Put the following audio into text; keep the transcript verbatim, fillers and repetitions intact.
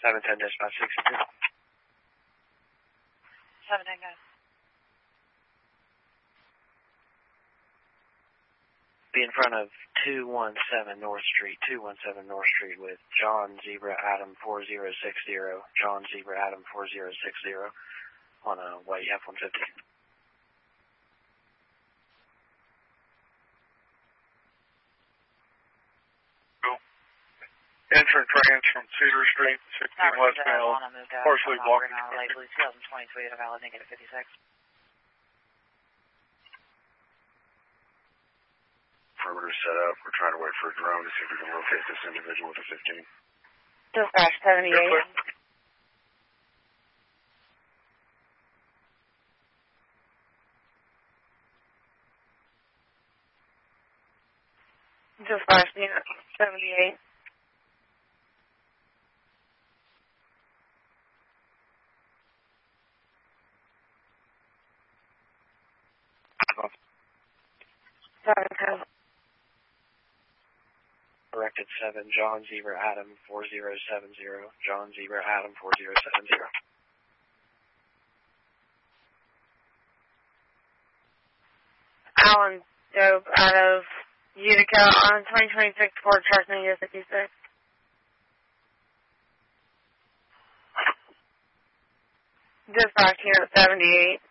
seven ten dispatch sixty-two. seven ten, guys. Be in front of two one seven North Street, two one seven North Street with John Zebra Adam four zero six zero, John Zebra Adam four zero six zero on a white F one fifty. Cool. Entering trans from Cedar Street, sixteen westbound, partially blocking. Late Blue two thousand twenty Toyota Valid negative fifty-six. Perimeter set up. We're trying to wait for a drone to see if we can locate this individual with a fifteen. Dispatch seventy-eight. Dispatch seventy-eight. seven ten. Corrected seven, John Zebra Adam four zero seven zero, John Zebra Adam four zero seven zero. Alan Dope out of Utica on twenty twenty-six Ford Charger U fifty-six. Dispatch here at seventy-eight.